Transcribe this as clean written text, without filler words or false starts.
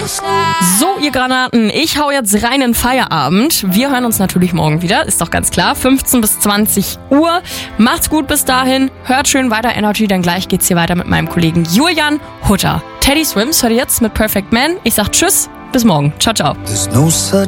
So, ihr Granaten, ich hau jetzt rein in Feierabend. Wir hören uns natürlich morgen wieder, ist doch ganz klar. 15 bis 20 Uhr. Macht's gut bis dahin. Hört schön weiter Energy, denn gleich geht's hier weiter mit meinem Kollegen Julian Hutter. Teddy Swims hört ihr jetzt mit Perfect Man. Ich sag tschüss, bis morgen. Ciao, ciao.